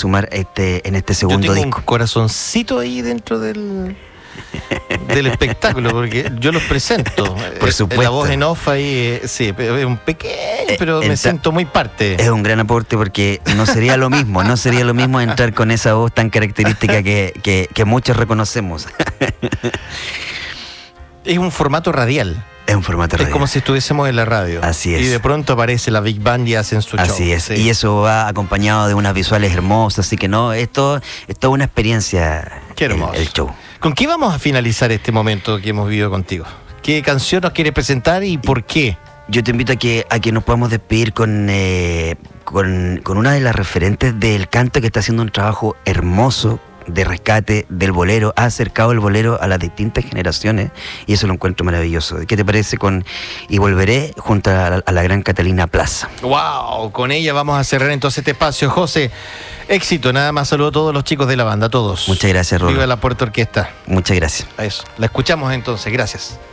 sumar en este segundo disco. Yo tengo disco. un corazoncito ahí dentro del espectáculo, porque yo los presento. Por supuesto. La voz en off ahí, sí, es un pequeño, pero me siento muy parte. Es un gran aporte porque no sería lo mismo entrar con esa voz tan característica que muchos reconocemos. Es un formato radial. Es un formato radial. Es como si estuviésemos en la radio. Así es. Y de pronto aparece la Big Band y hacen su show. Así es. Sí. Y eso va acompañado de unas visuales hermosas. Así que no, esto es toda una experiencia. Qué hermoso. El show. ¿Con qué vamos a finalizar este momento que hemos vivido contigo? ¿Qué canción nos quieres presentar y por qué? Yo te invito a que nos podamos despedir con una de las referentes del canto que está haciendo un trabajo hermoso de rescate del bolero, ha acercado el bolero a las distintas generaciones y eso lo encuentro maravilloso. ¿Qué te parece con Y Volveré junto a la gran Catalina Plaza? ¡Wow! Con ella vamos a cerrar entonces este espacio. José, éxito. Nada más saludo a todos los chicos de la banda, a todos. Muchas gracias, Rolo. Viva la Puerto Orquesta. Muchas gracias. A eso. La escuchamos entonces. Gracias.